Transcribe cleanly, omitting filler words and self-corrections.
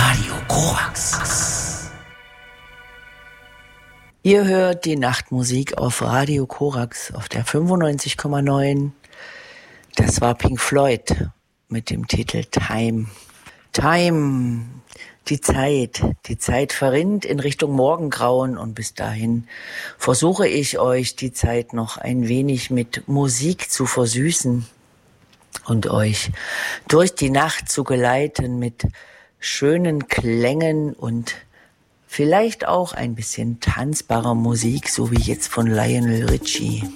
Radio Korax. Ihr hört die Nachtmusik auf Radio Korax auf der 95,9. Das war Pink Floyd mit dem Titel Time. Time, die Zeit verrinnt in Richtung Morgengrauen und bis dahin versuche ich euch die Zeit noch ein wenig mit Musik zu versüßen und euch durch die Nacht zu geleiten mit schönen Klängen und vielleicht auch ein bisschen tanzbarer Musik, so wie jetzt von Lionel Richie.